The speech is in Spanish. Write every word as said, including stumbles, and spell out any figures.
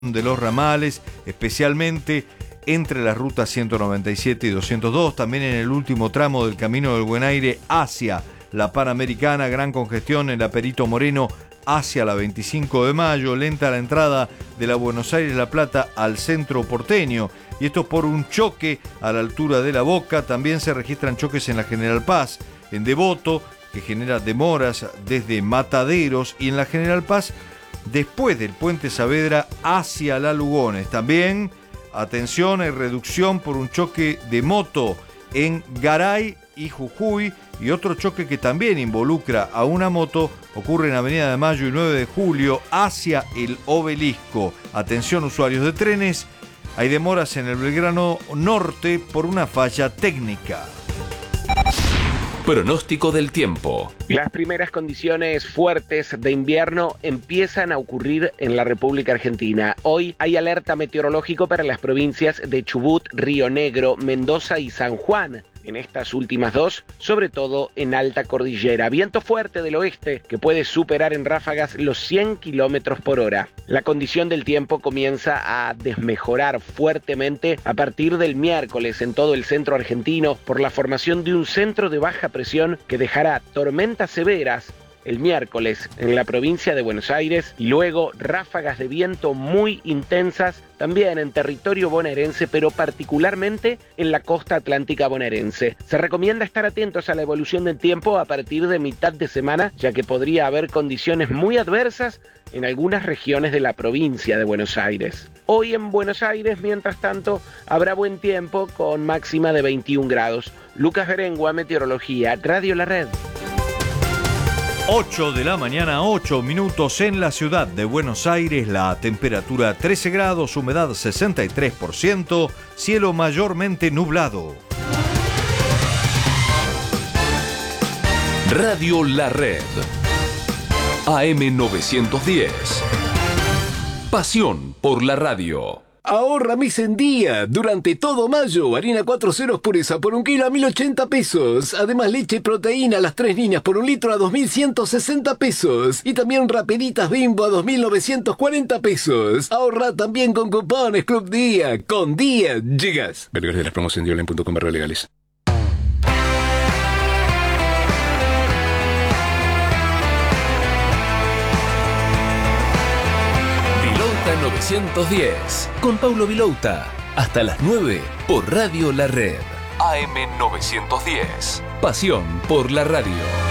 de los ramales, especialmente entre las rutas ciento noventa y siete y doscientos dos, también en el último tramo del Camino del Buen Aire hacia la Panamericana, gran congestión en la Perito Moreno hacia la veinticinco de mayo, lenta la entrada de la Buenos Aires-La Plata al centro porteño, y esto por un choque a la altura de La Boca. También se registran choques en la General Paz, en Devoto, que genera demoras desde Mataderos, y en la General Paz después del Puente Saavedra hacia La Lugones. También, atención, hay reducción por un choque de moto en Garay y Jujuy, y otro choque que también involucra a una moto ocurre en Avenida de Mayo y nueve de julio hacia el Obelisco. Atención, usuarios de trenes, hay demoras en el Belgrano Norte por una falla técnica. Pronóstico del tiempo. Las primeras condiciones fuertes de invierno empiezan a ocurrir en la República Argentina. Hoy hay alerta meteorológico para las provincias de Chubut, Río Negro, Mendoza y San Juan. En estas últimas dos, sobre todo en alta cordillera. Viento fuerte del oeste que puede superar en ráfagas los cien kilómetros por hora. La condición del tiempo comienza a desmejorar fuertemente a partir del miércoles en todo el centro argentino por la formación de un centro de baja presión que dejará tormentas severas el miércoles en la provincia de Buenos Aires y luego ráfagas de viento muy intensas también en territorio bonaerense, pero particularmente en la costa atlántica bonaerense. Se recomienda estar atentos a la evolución del tiempo a partir de mitad de semana, ya que podría haber condiciones muy adversas en algunas regiones de la provincia de Buenos Aires. Hoy en Buenos Aires, mientras tanto, habrá buen tiempo con máxima de veintiún grados. Lucas Berengua, Meteorología, Radio La Red. ocho de la mañana, ocho minutos en la ciudad de Buenos Aires, la temperatura trece grados, humedad sesenta y tres por ciento, cielo mayormente nublado. Radio La Red, A M novecientos diez. Pasión por la radio. Ahorra mes en día. Durante todo mayo, harina cuatro ceros pureza por un kilo a mil ochenta pesos. Además, leche y proteína a las tres líneas por un litro a dos mil ciento sesenta pesos. Y también rapeditas Bimbo a dos mil novecientos cuarenta pesos. Ahorra también con cupones Club Día. Con Día llegas. Vergas de las promos en diolen punto com barra legales. novecientos diez, con Paulo Vilouta, hasta las nueve por Radio La Red. A M novecientos diez, pasión por la radio.